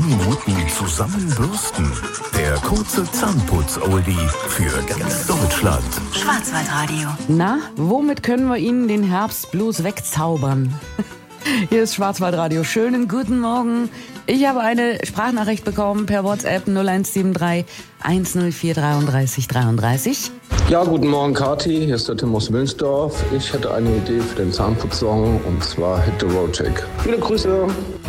Minuten zusammenbürsten. Der kurze Zahnputz-Oldie für ganz Deutschland. Schwarzwaldradio. Na, womit können wir Ihnen den Herbstblues wegzaubern? Hier ist Schwarzwaldradio. Schönen guten Morgen. Ich habe eine Sprachnachricht bekommen per WhatsApp 0173 104 33 33. Ja, guten Morgen Kati, hier ist der Tim aus Wilnsdorf. Ich hätte eine Idee für den Zahnputzsong und zwar Hit the Road Jack. Viele Grüße.